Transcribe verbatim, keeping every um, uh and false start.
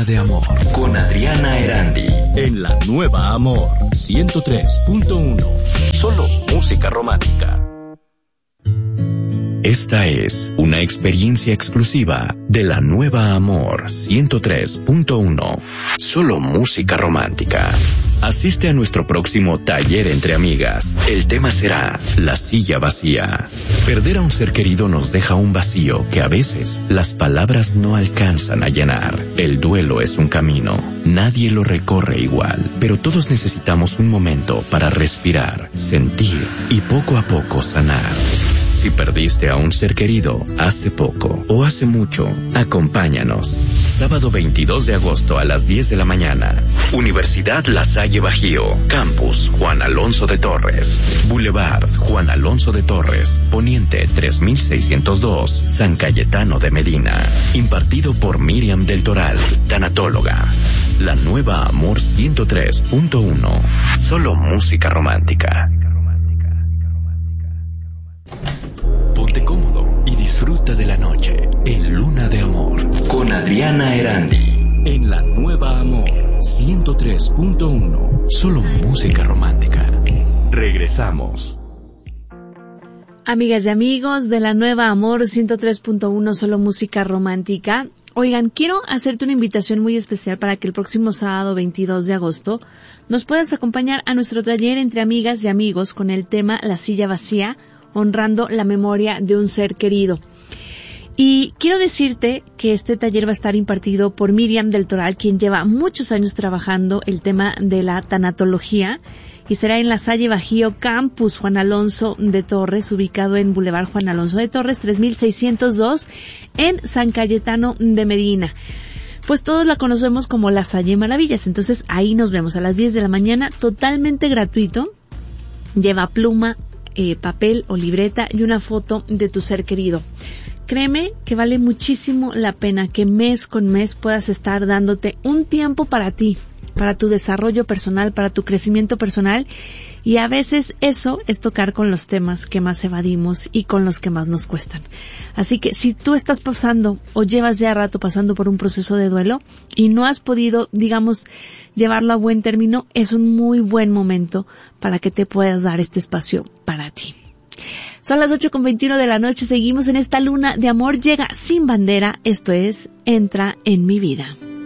de Amor con Adriana Erandi en La Nueva Amor ciento tres punto uno. Solo música romántica. Esta es una experiencia exclusiva de La Nueva Amor ciento tres punto uno. Solo música romántica. Asiste a nuestro próximo taller entre amigas. El tema será la silla vacía. Perder a un ser querido nos deja un vacío que a veces las palabras no alcanzan a llenar. El duelo es un camino. Nadie lo recorre igual, pero todos necesitamos un momento para respirar, sentir y poco a poco sanar. Si perdiste a un ser querido hace poco o hace mucho, acompáñanos. Sábado veintidós de agosto a las diez de la mañana. Universidad La Salle Bajío. Campus Juan Alonso de Torres. Boulevard Juan Alonso de Torres. Poniente tres mil seiscientos dos. San Cayetano de Medina. Impartido por Miriam del Toral, tanatóloga. La Nueva Amor ciento tres punto uno. Solo música romántica. Ponte cómodo y disfruta de la noche en Luna de Amor con Adriana Erandi en La Nueva Amor ciento tres punto uno. Solo música romántica. Regresamos. Amigas y amigos de La Nueva Amor ciento tres punto uno, solo música romántica. Oigan, quiero hacerte una invitación muy especial para que el próximo sábado veintidós de agosto nos puedas acompañar a nuestro taller entre amigas y amigos con el tema La Silla Vacía, honrando la memoria de un ser querido. Y quiero decirte que este taller va a estar impartido por Miriam del Toral, quien lleva muchos años trabajando el tema de la tanatología, y será en La Salle Bajío, Campus Juan Alonso de Torres, ubicado en Boulevard Juan Alonso de Torres, tres mil seiscientos dos, en San Cayetano de Medina. Pues todos la conocemos como La Salle Maravillas, entonces ahí nos vemos a las diez de la mañana, totalmente gratuito. Lleva pluma, Eh, papel o libreta y una foto de tu ser querido. Créeme que vale muchísimo la pena que mes con mes puedas estar dándote un tiempo para ti, para tu desarrollo personal, para tu crecimiento personal, y a veces eso es tocar con los temas que más evadimos y con los que más nos cuestan. Así que si tú estás pasando o llevas ya rato pasando por un proceso de duelo y no has podido, digamos, llevarlo a buen término, es un muy buen momento para que te puedas dar este espacio para ti. Son las ocho con veintiuno de la noche, seguimos en esta luna de amor, llega sin bandera, esto es Entra en mi vida.